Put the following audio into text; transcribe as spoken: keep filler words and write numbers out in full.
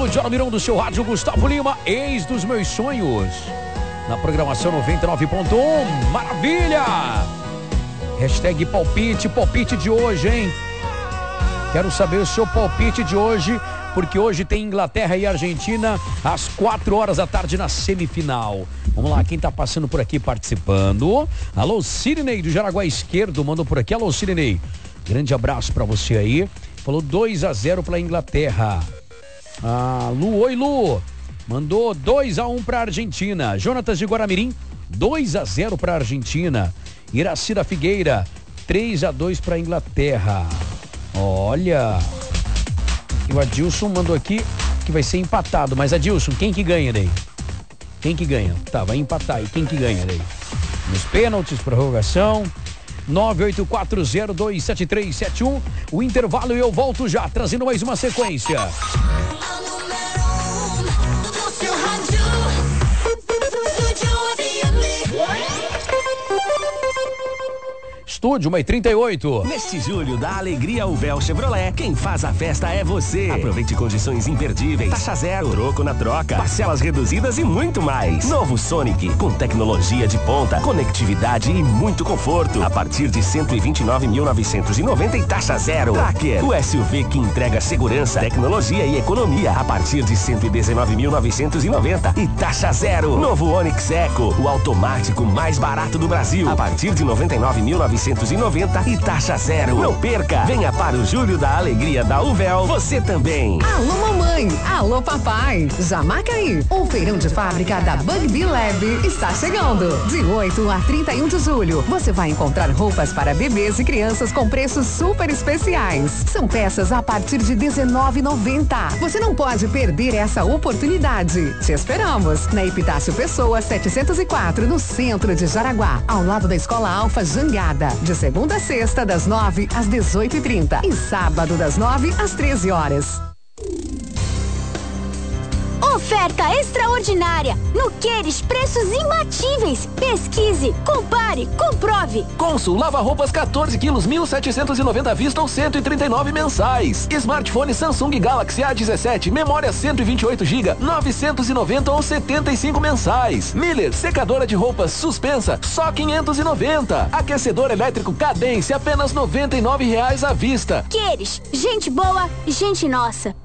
estúdio Almirão do seu rádio, Gustavo Lima, ex dos meus sonhos. Na programação noventa e nove ponto um, maravilha! Hashtag palpite, palpite de hoje, hein? Quero saber o seu palpite de hoje, porque hoje tem Inglaterra e Argentina às quatro horas da tarde na semifinal. Vamos lá, quem tá passando por aqui participando? Alô, Sidney do Jaraguá Esquerdo, mandou por aqui. Alô, Sidney, grande abraço pra você aí. Falou dois a zero pra Inglaterra. Ah, Lu, oi Lu, mandou dois a um pra Argentina. Jonatas de Guaramirim, dois a zero pra Argentina. Iracida Figueira, três a dois pra Inglaterra. Olha, e o Adilson mandou aqui que vai ser empatado. Mas Adilson, quem que ganha daí? Quem que ganha? Tá, vai empatar. E quem que ganha daí? Nos pênaltis, prorrogação. nove oito quatro zero dois sete três sete um. O intervalo e eu volto já, trazendo mais uma sequência. Estúdio uma e trinta e oito. Neste julho da Alegria Uvel Chevrolet, quem faz a festa é você. Aproveite condições imperdíveis, taxa zero, troco na troca, parcelas reduzidas e muito mais. Novo Sonic, com tecnologia de ponta, conectividade e muito conforto. A partir de cento e vinte e nove mil novecentos e noventa e taxa zero. Tracker, o S U V que entrega segurança, tecnologia e economia. A partir de cento e dezenove mil novecentos e noventa e taxa zero. Novo Onix Eco, o automático mais barato do Brasil. A partir de noventa e nove mil novecentos e noventa e taxa zero. Não perca! Venha para o Julho da Alegria da Uvel, você também. Alô mamãe, alô papai, já marca aí. O feirão de fábrica da Bugby Lab está chegando. De oito a trinta e um de julho, você vai encontrar roupas para bebês e crianças com preços super especiais. São peças a partir de dezenove reais e noventa centavos. Você não pode perder essa oportunidade. Te esperamos na Epitácio Pessoa setecentos e quatro, no centro de Jaraguá, ao lado da Escola Alfa Jangada. De segunda a sexta, das nove às dezoito e trinta e sábado das nove às treze horas. Oferta extraordinária. No Queires, preços imbatíveis. Pesquise, compare, comprove. Consul lava-roupas quatorze quilos, mil setecentos e noventa à vista ou cento e trinta e nove mensais. Smartphone Samsung Galaxy A dezessete, memória cento e vinte e oito gigas, novecentos e noventa ou setenta e cinco mensais. Miller, secadora de roupas suspensa, só quinhentos e noventa. Aquecedor elétrico Cadence, apenas noventa e nove reais à vista. Queires, gente boa, gente nossa.